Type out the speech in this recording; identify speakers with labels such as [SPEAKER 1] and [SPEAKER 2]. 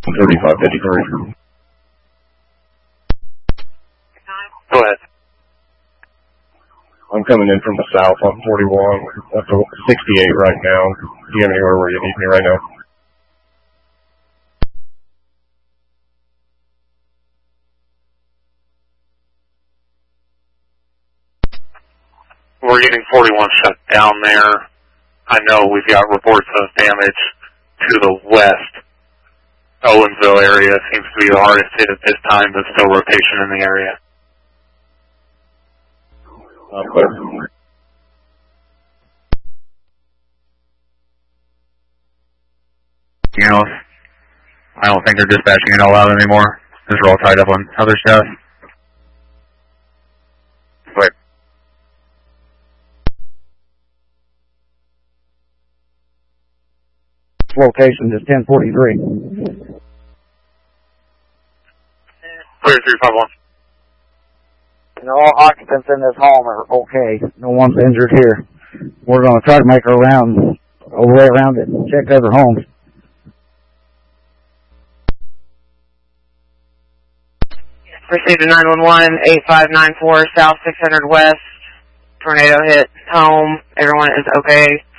[SPEAKER 1] 3553.
[SPEAKER 2] Go ahead.
[SPEAKER 1] I'm coming in from the south on 41. That's 68 right now. Do you have anywhere where you need me right now?
[SPEAKER 2] We're getting 41 shut down there. I know we've got reports of damage to the west. Owensville area seems to be the hardest hit at this time, but still rotation in the area.
[SPEAKER 1] Clear.
[SPEAKER 3] You know, I don't think they're dispatching it all out anymore. These are all tied up on other stuff. But
[SPEAKER 4] location is 1043.
[SPEAKER 2] Clear 351.
[SPEAKER 4] And all occupants in this home are okay. No one's injured here. We're going to try to make our round all the way around it and check other homes.
[SPEAKER 5] Received a 911, 8594 South 600 West. Tornado hit home. Everyone is okay.